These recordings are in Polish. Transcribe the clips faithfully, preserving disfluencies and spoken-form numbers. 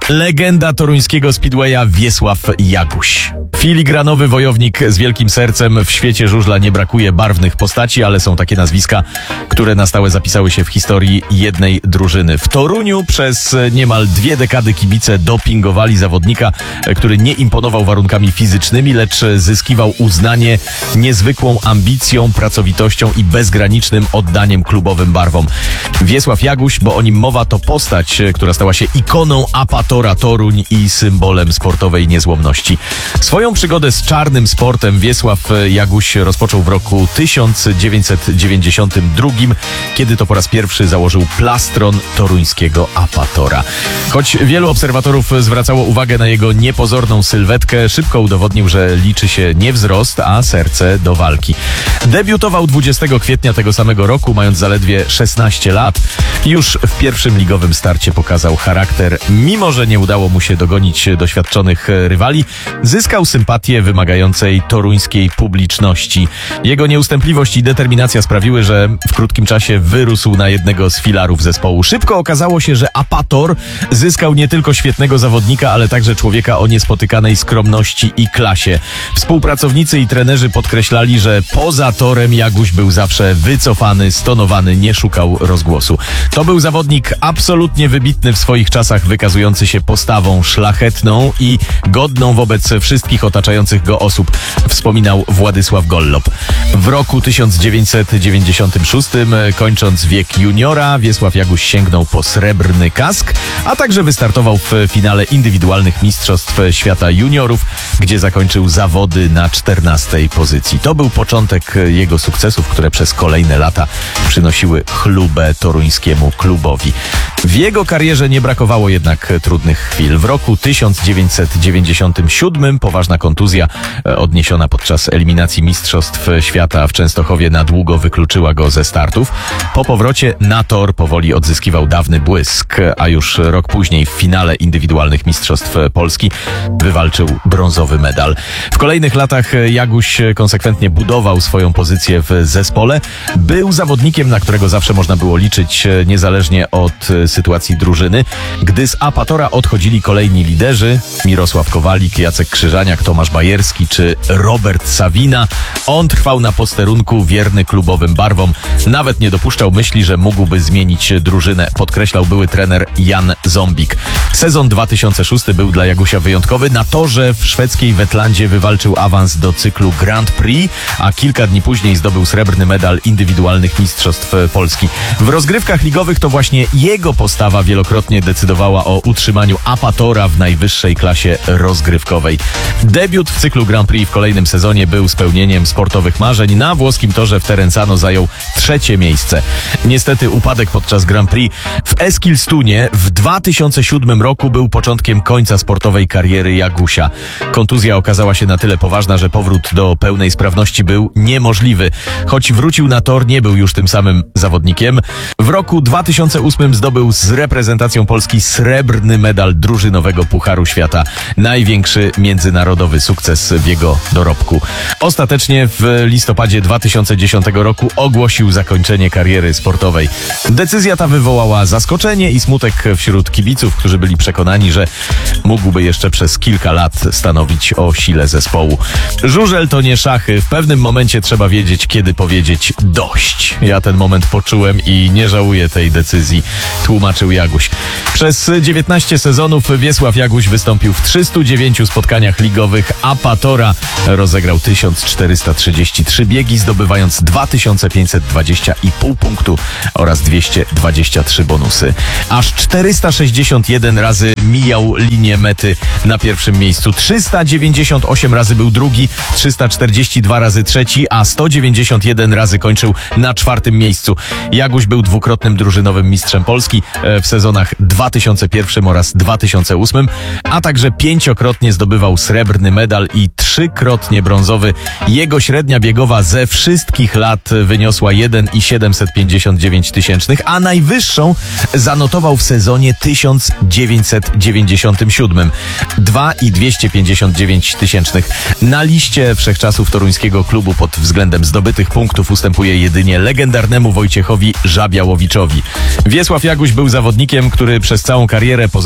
Legenda toruńskiego speedwaya Wiesław Jaguś. Filigranowy wojownik z wielkim sercem. W świecie żużla nie brakuje barwnych postaci, ale są takie nazwiska, które na stałe zapisały się w historii jednej drużyny. W Toruniu przez niemal dwie dekady kibice dopingowali zawodnika, który nie imponował warunkami fizycznymi, lecz zyskiwał uznanie niezwykłą ambicją, pracowitością i bezgranicznym oddaniem klubowym barwom. Wiesław Jaguś, bo o nim mowa, to postać, która stała się ikoną Apatora Toruń i symbolem sportowej niezłomności. Swoją przygodę z czarnym sportem Wiesław Jaguś rozpoczął w roku tysiąc dziewięćset dziewięćdziesiątym drugim, kiedy to po raz pierwszy założył plastron toruńskiego Apatora. Choć wielu obserwatorów zwracało uwagę na jego niepozorną sylwetkę, szybko udowodnił, że liczy się nie wzrost, a serce do walki. Debiutował dwudziestego kwietnia tego samego roku, mając zaledwie szesnaście lat. Już w pierwszym ligowym starcie pokazał charakter. Mimo że nie udało mu się dogonić doświadczonych rywali, zyskał sympatię wymagającej toruńskiej publiczności. Jego nieustępliwość i determinacja sprawiły, że w krótkim czasie wyrósł na jednego z filarów zespołu. Szybko okazało się, że Apator zyskał nie tylko świetnego zawodnika, ale także człowieka o niespotykanej skromności i klasie. Współpracownicy i trenerzy podkreślali, że poza torem Jaguś był zawsze wycofany, stonowany, nie szukał rozgłosu. To był zawodnik absolutnie wybitny w swoich czasach, wykazujący się postawą szlachetną i godną wobec wszystkich otaczających go osób, wspominał Władysław Gollop. W roku tysiąc dziewięćset dziewięćdziesiątym szóstym, kończąc wiek juniora, Wiesław Jaguś sięgnął po srebrny kask, a także wystartował w finale indywidualnych Mistrzostw Świata Juniorów, gdzie zakończył zawody na czternastej pozycji. To był początek jego sukcesów, które przez kolejne lata przynosiły chlubę toruńskiemu klubowi. W jego karierze nie brakowało jednak trudnych chwil. W roku tysiąc dziewięćset dziewięćdziesiątym siódmym poważna kontuzja odniesiona podczas eliminacji Mistrzostw Świata w Częstochowie na długo wykluczyła go ze startów. Po powrocie na tor powoli odzyskiwał dawny błysk, a już rok później w finale indywidualnych Mistrzostw Polski wywalczył brązowy medal. W kolejnych latach Jaguś konsekwentnie budował swoją pozycję w zespole. Był zawodnikiem, na którego zawsze można było liczyć, niezależnie od sytuacji drużyny. Gdy z Apatora odchodzili kolejni liderzy, Mirosław Kowalik, Jacek Krzyżaniak, Tomasz Bajerski czy Robert Sawina, on trwał na posterunku wierny klubowym barwom. Nawet nie dopuszczał myśli, że mógłby zmienić drużynę, podkreślał były trener Jan Zombik. Sezon dwa tysiące szósty był dla Jagusia wyjątkowy. Na torze w szwedzkiej Wetlandzie wywalczył awans do cyklu Grand Prix, a kilka dni później zdobył srebrny medal indywidualnych Mistrzostw Polski. W rozgrywkach ligowych to właśnie jego postawa wielokrotnie decydowała o utrzymaniu Apatora w najwyższej klasie rozgrywkowej. Debiut w cyklu Grand Prix w kolejnym sezonie był spełnieniem sportowych marzeń. Na włoskim torze w Terenzano zajął trzecie miejsce. Niestety upadek podczas Grand Prix w Eskilstunie w dwa tysiące siódmym roku był początkiem końca sportowej kariery Jagusia. Kontuzja okazała się na tyle poważna, że powrót do pełnej sprawności był niemożliwy. Choć wrócił na tor, nie był już tym samym zawodnikiem. W roku dwa tysiące ósmym zdobył z reprezentacją Polski srebrny medal drużynowego Pucharu Świata. Największy międzynarodowy sukces w jego dorobku. Ostatecznie w listopadzie dwa tysiące dziesiątego roku ogłosił zakończenie kariery sportowej. Decyzja ta wywołała zaskoczenie i smutek wśród kibiców, którzy byli przekonani, że mógłby jeszcze przez kilka lat stanowić o sile zespołu. Żużel to nie szachy. W pewnym momencie trzeba wiedzieć, kiedy powiedzieć dość. Ja ten moment poczułem i nie żałuję tej decyzji, tłumaczył Jaguś. Przez dziewiętnaście sezonów Wiesław Jaguś wystąpił w trzystu dziewięciu spotkaniach ligowych Apatora. Rozegrał tysiąc czterysta trzydzieści trzy biegi, zdobywając dwa tysiące pięćset dwadzieścia i pół punktu oraz dwieście dwadzieścia trzy bonusy. Aż czterysta sześćdziesiąt jeden razy mijał linię mety na pierwszym miejscu. trzysta dziewięćdziesiąt osiem razy był drugi, trzysta czterdzieści dwa razy trzeci, a sto dziewięćdziesiąt jeden razy kończył na czwartym miejscu. Jaguś był dwukrotnym drużynowym mistrzem Polski w sezonach dwa tysiące pierwszym oraz dwa tysiące ósmym, a także pięciokrotnie zdobywał srebrny medal i trzykrotnie brązowy. Jego średnia biegowa ze wszystkich lat wyniosła jeden i siedemset pięćdziesiąt dziewięć tysięcznych, a najwyższą zanotował w sezonie tysiąc dziewięćset dziewięćdziesiątym siódmym. dwa i dwieście pięćdziesiąt dziewięć tysięcznych. Na liście wszechczasów toruńskiego klubu pod względem zdobytych punktów ustępuje jedynie legendarnemu Wojciechowi Żabiałowiczowi. Wiesław Jaguś był zawodnikiem, który przez całą karierę pozostał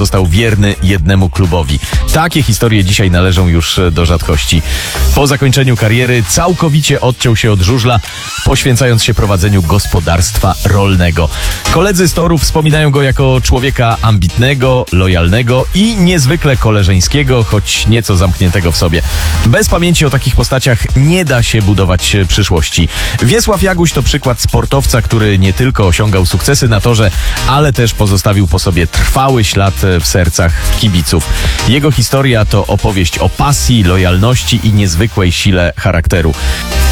pozostał wierny jednemu klubowi. Takie historie dzisiaj należą już do rzadkości. Po zakończeniu kariery całkowicie odciął się od żużla, poświęcając się prowadzeniu gospodarstwa rolnego. Koledzy z toru wspominają go jako człowieka ambitnego, lojalnego i niezwykle koleżeńskiego, choć nieco zamkniętego w sobie. Bez pamięci o takich postaciach nie da się budować przyszłości. Wiesław Jaguś to przykład sportowca, który nie tylko osiągał sukcesy na torze, ale też pozostawił po sobie trwały ślad w sercach kibiców. Jego historia to opowieść o pasji, lojalności i niezwykłej sile charakteru.